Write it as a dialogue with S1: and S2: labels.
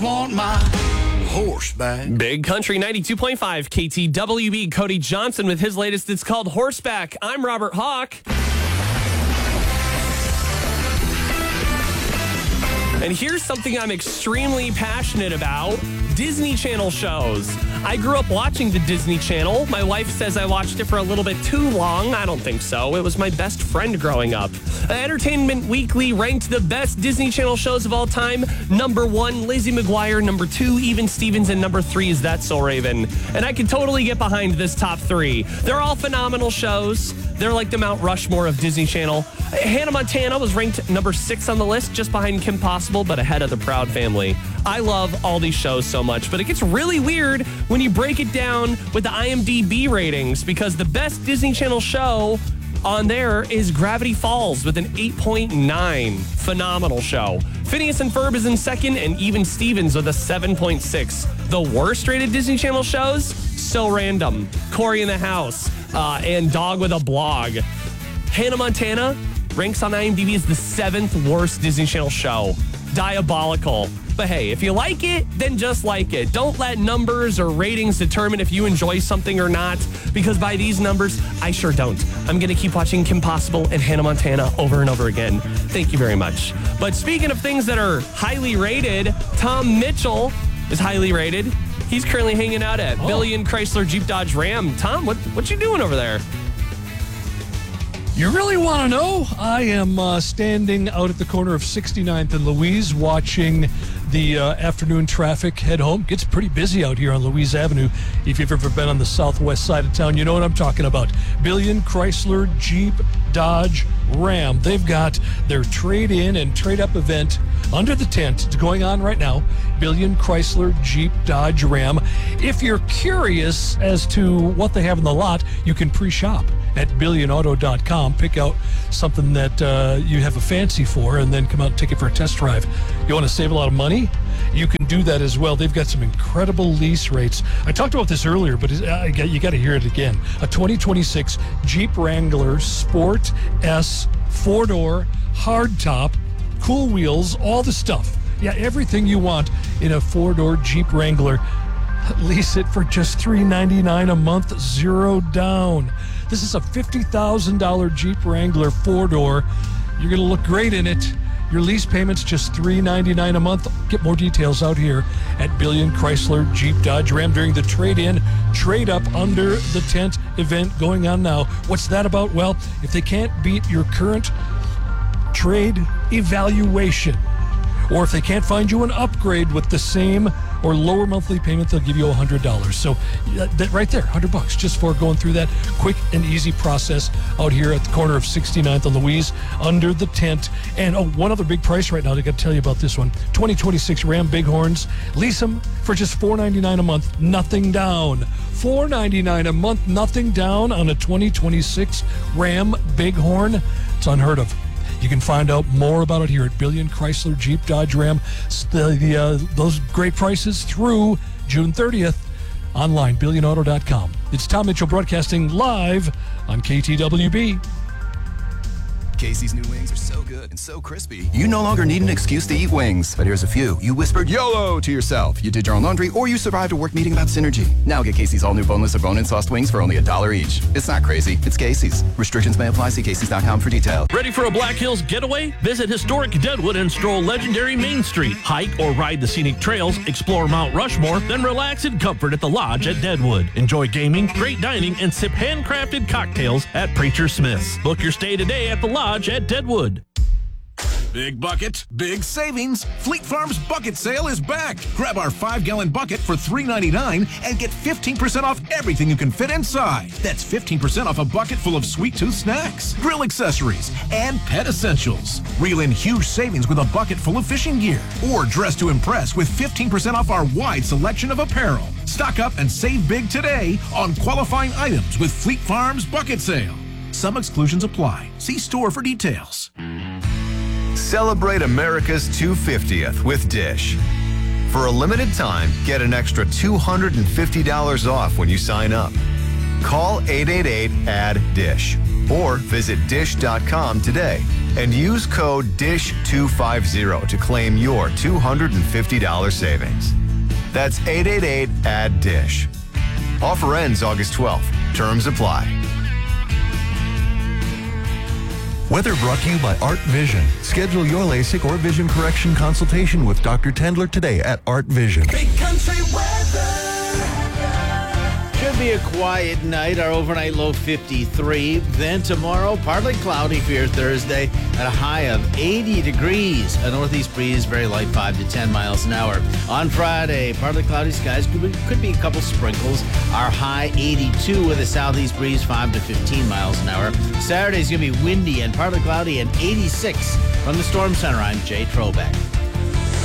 S1: Want my horseback.
S2: Big Country 92.5 KTWB. Cody Johnson with his latest. It's called Horseback. I'm Robert Hawk. And here's something I'm extremely passionate about. Disney Channel shows. I grew up watching the Disney Channel. My wife says I watched it for a little bit too long. I don't think so. It was my best friend growing up. Entertainment Weekly ranked the best Disney Channel shows of all time. Number 1, Lizzie McGuire. Number 2, Even Stevens. And number 3 is That's So Raven. And I can totally get behind this top 3. They're all phenomenal shows. They're like the Mount Rushmore of Disney Channel. Hannah Montana was ranked number 6 on the list, just behind Kim Possible, but ahead of The Proud Family. I love all these shows so much, but it gets really weird when you break it down with the IMDb ratings, because the best Disney Channel show on there is Gravity Falls with an 8.9. Phenomenal show. Phineas and Ferb is in second, and Even Stevens with a 7.6. The worst rated Disney Channel shows? So Random, Corey in the House, and Dog with a Blog. Hannah Montana ranks on IMDb as the 7th worst Disney Channel show. Diabolical. But hey, if you like it, then just like it. Don't let numbers or ratings determine if you enjoy something or not, because by these numbers, I sure don't. I'm going to keep watching Kim Possible and Hannah Montana over and over again. Thank you very much. But speaking of things that are highly rated, Tom Mitchell is highly rated. He's currently hanging out at Billion Chrysler Jeep Dodge Ram. Tom, what you doing over there?
S3: You really want to know? I am standing out at the corner of 69th and Louise watching the afternoon traffic head home. Gets pretty busy out here on Louise Avenue. If you've ever been on the southwest side of town, you know what I'm talking about. Billion Chrysler Jeep Dodge Ram. They've got their trade-in and trade-up event under the tent. It's going on right now. Billion Chrysler Jeep Dodge Ram. If you're curious as to what they have in the lot, you can pre-shop at billionauto.com. Pick out something that you have a fancy for and then come out and take it for a test drive. You want to save a lot of money? You can do that as well. They've got some incredible lease rates. I talked about this earlier, but you got to hear it again. A 2026 Jeep Wrangler Sport S 4-door, hardtop, cool wheels, all the stuff. Yeah, everything you want in a 4-door Jeep Wrangler. Lease it for just $399 a month, 0 down. This is a $50,000 Jeep Wrangler 4-door. You're going to look great in it. Your lease payment's just $399 a month. Get more details out here at Billion Chrysler Jeep Dodge Ram during the trade-in, trade-up under the tent event going on now. What's that about? Well, if they can't beat your current trade evaluation, or if they can't find you an upgrade with the same or lower monthly payment, they'll give you $100. So that right there, $100 just for going through that quick and easy process out here at the corner of 69th and Louise under the tent. And one other big price right now, I got to tell you about this one. 2026 Ram Bighorns. Lease them for just $499 a month, nothing down. $499 a month, nothing down on a 2026 Ram Bighorn. It's unheard of. You can find out more about it here at Billion Chrysler Jeep Dodge Ram. Those great prices through June 30th. Online, billionauto.com. It's Tom Mitchell broadcasting live on KTWB.
S4: Casey's new wings are so good and so crispy, you no longer need an excuse to eat wings. But here's a few. You whispered YOLO to yourself. You did your own laundry, or you survived a work meeting about synergy. Now get Casey's all new boneless or bone-in sauced wings for only $1 each. It's not crazy. It's Casey's. Restrictions may apply. See Casey's.com for details.
S5: Ready for a Black Hills getaway? Visit historic Deadwood and stroll legendary Main Street. Hike or ride the scenic trails, explore Mount Rushmore, then relax in comfort at the Lodge at Deadwood. Enjoy gaming, great dining, and sip handcrafted cocktails at Preacher Smith's. Book your stay today at the Lodge at Deadwood.
S6: Big bucket, big savings. Fleet Farm's bucket sale is back. Grab our 5-gallon bucket for $3.99 and get 15% off everything you can fit inside. That's 15% off a bucket full of sweet tooth snacks, grill accessories, and pet essentials. Reel in huge savings with a bucket full of fishing gear. Or dress to impress with 15% off our wide selection of apparel. Stock up and save big today on qualifying items with Fleet Farm's bucket sale. Some exclusions apply. See store for details.
S7: Celebrate America's 250th with Dish. For a limited time, get an extra $250 off when you sign up. Call 888-ADD-DISH or visit dish.com today. and use code DISH250 to claim your $250 savings. That's 888-ADD-DISH. Offer ends August 12th. Terms apply.
S1: Weather brought to you by Art Vision. Schedule your LASIK or vision correction consultation with Dr. Tendler today at Art Vision.
S8: Big country weather.
S9: Should be a quiet night. Our overnight low 53. Then tomorrow, partly cloudy for your Thursday at a high of 80 degrees. A northeast breeze, very light, 5 to 10 miles an hour. On Friday, partly cloudy skies. Could be a couple sprinkles. Our high 82 with a southeast breeze, 5 to 15 miles an hour. Saturday's going to be windy and partly cloudy and 86. From the Storm Center, I'm Jay Trobeck.